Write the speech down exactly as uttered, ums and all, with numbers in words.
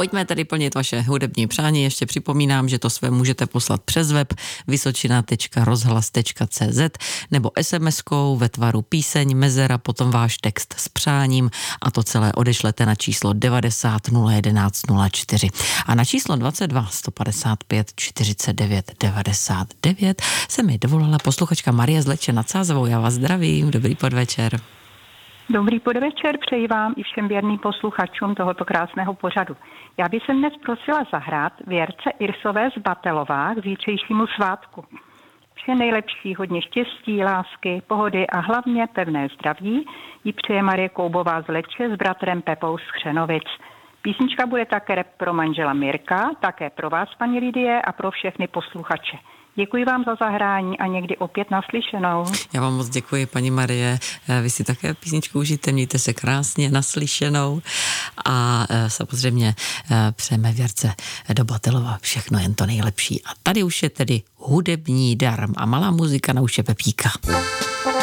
Pojďme tedy plnit vaše hudební přání. Ještě připomínám, že to své můžete poslat přes web vysočina tečka rozhlas tečka cé zet nebo es em eskou ve tvaru píseň, mezera, potom váš text s přáním a to celé odešlete na číslo devadesát nula jedenáct nula čtyři. A na číslo dvacet dva sto padesát pět čtyřicet devět devadesát devět se mi dovolala posluchačka Marie z Leče nad Sázavou. Já vás zdravím, dobrý podvečer. Dobrý podvečer přeji vám i všem věrným posluchačům tohoto krásného pořadu. Já bych se dnes prosila zahrát Věrce Irsové z Batelová k zítřejšímu svátku. Vše nejlepší, hodně štěstí, lásky, pohody a hlavně pevné zdraví jí přeje Marie Koubová z Leče s bratrem Pepou z Chřenovic. Písnička bude také pro manžela Mirka, také pro vás, paní Lidie, a pro všechny posluchače. Děkuji vám za zahrání a někdy opět naslyšenou. Já vám moc děkuji, paní Marie. Vy si také písničku užijte, mějte se krásně, naslyšenou a samozřejmě přejeme Věrce do Batelova všechno jen to nejlepší. A tady už je tedy hudební dar a malá muzika na uše Pepíka.